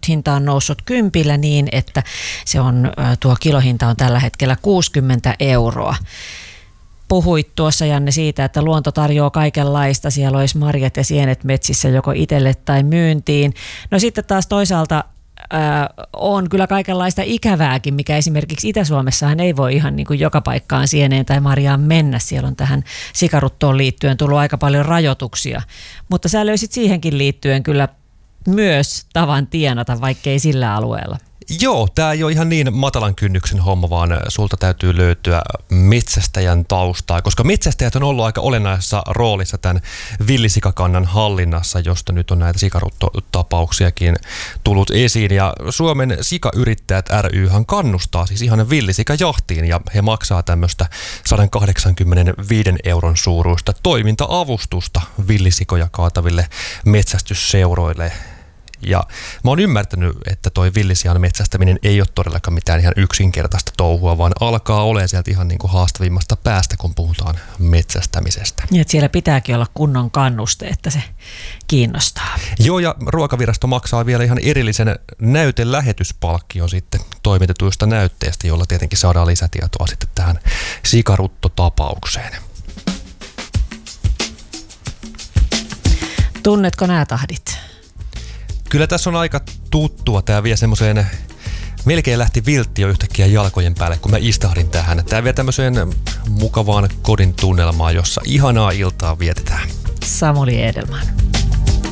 hinta on noussut 10 niin, että se on, tuo kilohinta on tällä hetkellä 60 €. Puhuit tuossa, Janne, siitä, että luonto tarjoaa kaikenlaista. Siellä olisi marjat ja sienet metsissä joko itselle tai myyntiin. No sitten taas toisaalta on kyllä kaikenlaista ikävääkin, mikä esimerkiksi Itä-Suomessahan ei voi ihan niin kuin joka paikkaan sieneen tai marjaan mennä. Siellä on tähän sikaruttoon liittyen tullut aika paljon rajoituksia. Mutta sä löysit siihenkin liittyen kyllä myös tavan tienata, vaikkei sillä alueella. Joo, tämä ei ole ihan niin matalan kynnyksen homma, vaan sulta täytyy löytyä metsästäjän taustaa, koska metsästäjät on ollut aika olennaisessa roolissa tämän villisikakannan hallinnassa, josta nyt on näitä sikaruttotapauksiakin tullut esiin. Ja Suomen sikayrittäjät ry:han kannustaa siis ihan villisikajahtiin, ja he maksaa tämmöistä 185 € suuruista toiminta-avustusta villisikoja kaataville metsästysseuroille. Ja mä oon ymmärtänyt, että toi villisian metsästäminen ei ole todellakaan mitään ihan yksinkertaista touhua, vaan alkaa olemaan sieltä ihan niin kuin haastavimmasta päästä, kun puhutaan metsästämisestä. Niin, että siellä pitääkin olla kunnon kannuste, että se kiinnostaa. Joo, ja Ruokavirasto maksaa vielä ihan erillisen näytelähetyspalkkion sitten toimitetuista näytteistä, jolla tietenkin saadaan lisätietoa sitten tähän sikaruttotapaukseen. Tunnetko nämä tahdit? Kyllä tässä on aika tuttua. Tämä vie semmoiseen, melkein lähti viltti jo yhtäkkiä jalkojen päälle, kun mä istahdin tähän. Tämä vie tämmöiseen mukavaan kodin tunnelmaan, jossa ihanaa iltaa vietetään. Samuli Edelman.